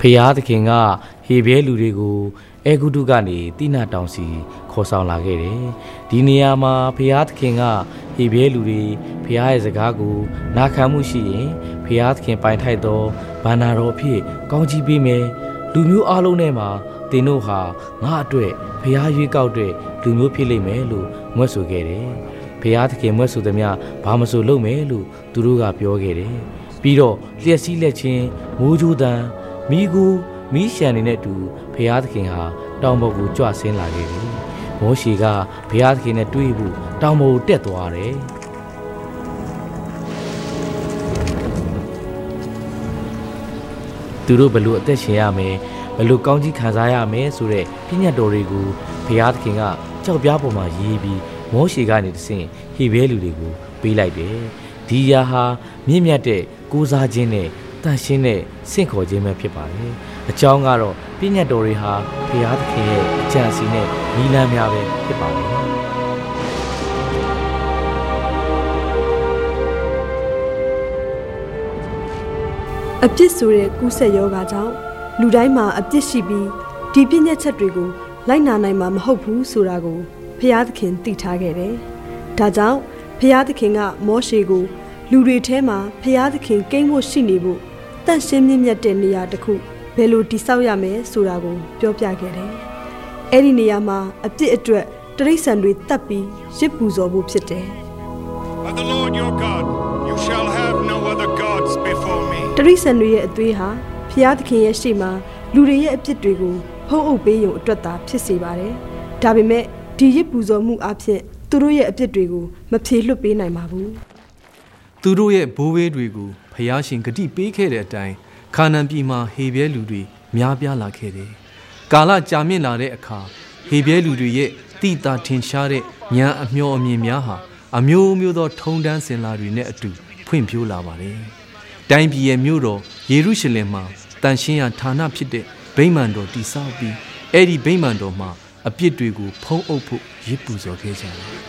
ရားသခင်ကဟေဘဲလူတွေကိုအဲဂုတုကနေတိနာတောင်စီခေါ်ဆောင်လာခဲ့တယ်။ဒီနေရာမှာဖရားသခင်ကဟေဘဲလူတွေဖရားရဲ့စကားကိုနာခံမှုရှိရင်ဖရားသခင်ပိုင်ထိုက်သောဘာနာတော်အဖြစ်ကောင်းချီးပေးမယ်။လူမျိုးအလုံးထဲမှာသင်တို့ဟာငါအတွက်ဖရားရွေးကောက်တဲ့လူမျိုးဖြစ်လိမ့်မယ်လို့မွတ်ဆိုခဲ့တယ်။ဖရားသခင်မွတ်ဆိုသည်များဘာမဆိုလုပ်မယ်လို့သူတို့ကပြောခဲ့တယ်။ပြီးတော့လျက်စီးလက်ချင်းမိုးကြိုးတန်မိကူမီးရှံနေတဲ့အတူဘုရားသခင်ဟာတောင်ပေါ်ကိုကြွဆင်းလာခဲ့တယ်။မောရှေကဘုရားသခင်နဲ့တွေ့ဖို့တောင်ပေါ်ကိုတက်သွားတယ်။သူတို့ဘလို့အသက်ရှင်ရမယ်ဘလို့ကောင်းကြီးခံစားရမယ်ဆိုတဲ့ပညတ်တော်တွေကိုဘုရားသခင်ကကြောက်ပြားပေါ်မှာရေးပြီးမောရှေကနေတဆင့်ဟေဘဲလူတွေကိုပေးလိုက်တယ်။ဒီရာဟာမြင့်မြတ်တဲ့ကိုးစားခြင်းနဲ့တန်ရှင်းတဲ့စင့်ခေါ်ခြင်းပဲဖြစ်ပါတယ်။အကြောင်းကတော့ပညတ်တော်တွေဟာဘုရားသခင်ရဲ့အကြံစီနဲ့နီလန်းများပဲဖြစ်ပါတယ်။အပြစ်ဆိုတဲ့ကူးဆက်ယောဂါကြောင့်လူတိုင်းမှာအပြစ်ရှိပြီးဒီပညတ်ချက်တွေကိုလိုက်နာနိုင်မှာမဟုတ်ဘူးဆိုတာကိုဘုရားသခင်သိထားခဲ့တယ်။ဒါကြောင့်ဘုရားသခင်ကမောရှေကိုလူတွေထဲမှာဘုရားသခင်ကိန်းဖို့ရှိနေဖို့တန့်ရှင်းမြင့်မြတ်တဲ့နေရာတစ်ခုဘယ်လိုတည်ဆောက်ရမယ်ဆိုတာကိုပြောပြခဲ့တယ်။အဲ့ဒီနေရာမှာအပြစ်အတွက်တိရစ္ဆာန်တွေတတ်ပြီးရစ်ပူဇော်ဖို့ဖြစ်တယ်။ But the Lord your God, you shall have no other gods before me. တိရစ္ဆာန်တွေရဲ့အသွေးဟာဘုရားသခင်ရဲ့ရှေ့မှာလူတွေရဲ့အပြစ်တွေကိုဖုံးအုပ်ပေးရုံအတွက်သာဖြစ်စေပါတယ်။ဒါပေမဲ့ဒီရစ်ပူဇော်မှုအဖြစ်သူတို့ရဲ့အပြစ်တွေကိုမဖြေလွှတ်ပေးနိုင်ပါဘူး။သူတို့ရဲ့ဘိုးဘေးတွေကိုဖျားရှင်ဂတိပေးခဲ့တဲ့အတိုင်းခါနန်ပြည်မှာဟေဘဲလူတွေများပြားလာခဲ့တယ်။ကာလကြာမြင့်လာတဲ့အခါဟေဘဲလူတွေရဲ့တိတာထင်ရှားတဲ့ဉာဏ်အမျှော်အမြင်များဟာအမျိုးမျိုးသောထုံတန်းစင်လာတွေနဲ့အတူဖွံ့ဖြိုးလာပါတယ်။တိုင်းပြည်ရဲ့မြို့တော်ယေရုရှလင်မှာတန်ရှင်းရာဌာနဖြစ်တဲ့ဗိမာန်တော်တည်ဆောက်ပြီးအဲ့ဒီဗိမာန်တော်မှာအပြစ်တွေကိုဖုံးအုပ်ဖို့ရစ်ပူဇော်ခဲ့ကြတယ်။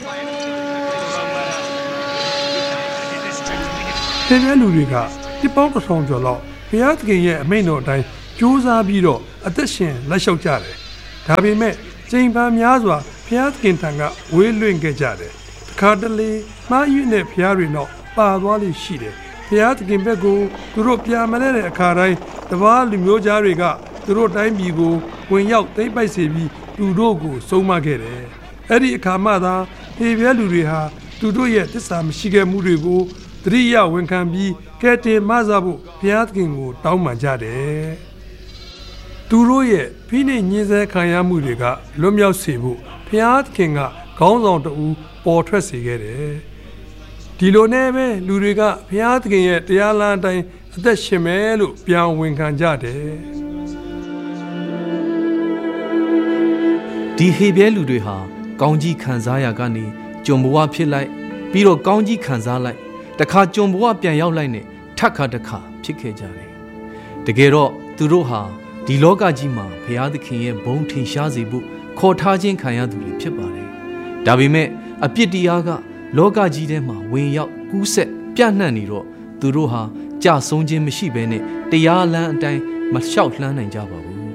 ဒီလိုလူတွေကဒီပေါင်းတစ်ဆောင်ကျော်လောက်ဘုရားသခင်ရဲ့အမိန့်တော်အတိုင်းကြိုးစားပြီးတော့အသက်ရှင်လက်လျှောက်ကြတယ်။ဒါပေမဲ့ချိန်ပန်များစွာဘုရားသခင်ထံကဝေးလွင့်ခဲ့ကြတယ်။တစ်ခါတလေမှားယွင်းတဲ့ဘုရားတွေတော့ပါသွားလိမ့်ရှိတယ်။ဘုရားသခင်ဘက်ကိုသူတို့ပြမလဲတဲ့အခါတိုင်းတပါးလူမျိုးသားတွေကသူတို့တိုင်းပြည်ကိုဝင်ရောက်သိမ်းပိုက်စေပြီးသူတို့ကိုဆုံးမခဲ့တယ်။အဲ့ဒီအခါမှသာဟေဘဲလူတွေဟာသူတို့ရဲ့သစ္စာမရှိခဲ့မှုတွေကိုတရိယာဝန်ခံပြီးကဲတင်မဆဖို့ဘုရားသခင်ကိုတောင်းပန်ကြတယ်။သူတို့ရဲ့ဖိနှိပ်ညှင်းဆဲခံရမှုတွေကလွတ်မြောက်စေဖို့ဘုရားသခင်ကခေါင်းဆောင်တဦးပေါ်ထွက်စေခဲ့တယ်။ဒီလိုနဲ့ပဲလူတွေကဘုရားသခင်ရဲ့တရားလမ်းအတိုင်းအသက်ရှင်မယ်လို့ပြန်ဝန်ခံကြတယ်။ဒီဟေဘဲလူတွေဟာကောင်းကြီးခံစားရကနေကြုံဘဝဖြစ်လိုက်ပြီးတော့ကောင်းကြီးခံစားလိုက်တခါကြုံဘဝပြန်ရောက်လိုက်နဲ့ထပ်ခါတခါဖြစ်ခဲ့ကြတယ်တကယ်တော့သူတို့ဟာဒီလောကကြီးမှာဘုရားသခင်ရဲ့ဘုန်းထင်ရှားစေဖို့ခေါ်ထားခြင်းခံရသူတွေဖြစ်ပါတယ်ဒါပေမဲ့အပြစ်တရားကလောကကြီးထဲမှာဝင်ရောက်ကူးဆက်ပြန့်နှံ့နေတော့သူတို့ဟာကြဆုံးခြင်းမရှိဘဲနဲ့တရားလမ်းအတိုင်းမလျှောက်လှမ်းနိုင်ကြပါဘူး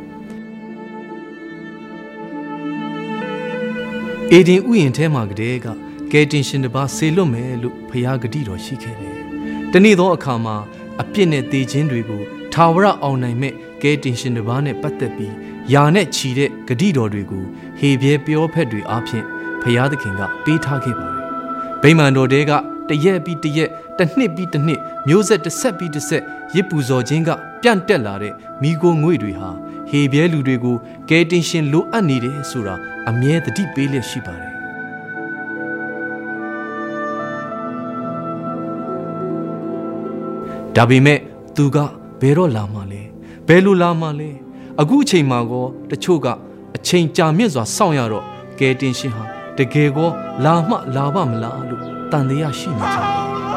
အေဒင်ဥယျာဉ်ထဲမှာကတည်းကကယ်တင်ရှင်တစ်ပါးဆေလွတ်မယ်လို့ဘုရားဂတိတော်ရှိခဲ့တယ်။တနေ့သောအခါမှာအပြစ်နဲ့သေခြင်းတွေကိုထာဝရအောင်နိုင်မဲ့ကယ်တင်ရှင်တစ်ပါးနဲ့ပတ်သက်ပြီးယာနဲ့ချီတဲ့ဂတိတော်တွေကိုဟေဘဲပြောဖက်တွေအားဖြင့်ဘုရားသခင်ကပေးထားခဲ့ပါတယ်။ဗိမာန်တော်တဲကတရက်ပြီးတရက်တစ်နှစ်ပြီးတစ်နှစ်မျိုးဆက်တစ်ဆက်ပြီးတစ်ဆက်ရစ်ပူဇော်ခြင်းကပြန့်တက်လာတဲ့မိโกငွေတွေဟာဟေဘဲလူတွေကိုကယ်တင်ရှင်လိုအပ်နေတယ်ဆိုတာအမြဲတတိပေးလျက်ရှိပါတယ်ဒါပေမဲ့သူကဘယ်တော့လာမှလဲဘယ်လိုလာမှလဲအခုအချိန်မှာကောတချို့ကအချိန်ကြာမြင့်စွာစောင့်ရတော့ကယ်တင်ရှင်ဟာတကယ်ကောလာမှလာပါမလားလို့တန်တရားရှိနေကြတယ်